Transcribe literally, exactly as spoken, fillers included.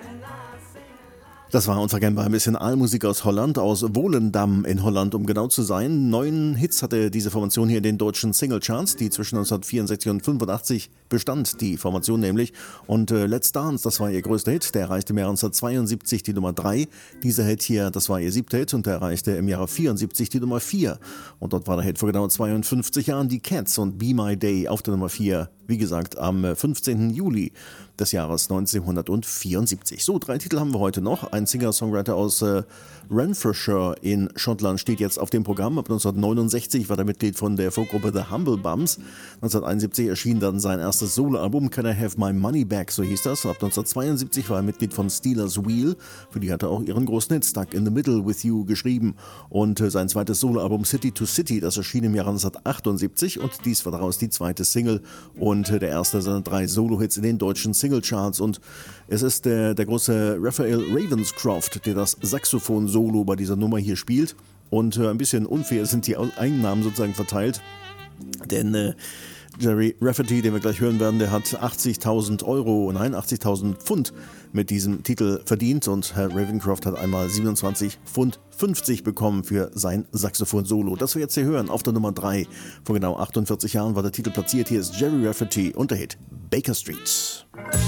Das war unverkennbar ein bisschen Aalmusik aus Holland, aus Volendam in Holland, um genau zu sein. Neun Hits hatte diese Formation hier in den deutschen Singlecharts, die zwischen neunzehnhundertvierundsechzig und fünfundachtzig bestand, die Formation nämlich. Und äh, Let's Dance, das war ihr größter Hit, der erreichte im Jahre neunzehnhundertzweiundsiebzig die Nummer drei. Dieser Hit hier, das war ihr siebter Hit und der erreichte im Jahre vierundsiebzig die Nummer vier. Und dort war der Hit vor genau zweiundfünfzig Jahren die Cats und Be My Day auf der Nummer vier. Wie gesagt, am fünfzehnten Juli des Jahres neunzehnhundertvierundsiebzig. So, drei Titel haben wir heute noch. Ein Singer-Songwriter aus äh, Renfrewshire in Schottland steht jetzt auf dem Programm. Ab neunzehnhundertneunundsechzig war er Mitglied von der Folkgruppe The Humble Bums. neunzehnhunderteinundsiebzig erschien dann sein erstes Soloalbum Can I Have My Money Back, so hieß das. Und ab neunzehnhundertzweiundsiebzig war er Mitglied von Steelers Wheel. Für die hat er auch ihren großen Hit Stuck in the Middle with You geschrieben. Und äh, sein zweites Soloalbum City to City, das erschien im Jahre neunzehnhundertachtundsiebzig. Und dies war daraus die zweite Single und äh, der erste seiner drei Solo-Hits in den deutschen Singlecharts. Und es ist der, der große Raphael Ravenscroft, der das Saxophon-Solo bei dieser Nummer hier spielt. Und äh, ein bisschen unfair sind die Einnahmen sozusagen verteilt, denn äh, Gerry Rafferty, den wir gleich hören werden, der hat achtzigtausend Euro, nein, achtzigtausend Pfund mit diesem Titel verdient und Herr Ravenscroft hat einmal siebenundzwanzig Pfund fünfzig bekommen für sein Saxophon-Solo. Das wir jetzt hier hören auf der Nummer drei. Vor genau achtundvierzig Jahren war der Titel platziert. Hier ist Gerry Rafferty und der Hit Baker Street.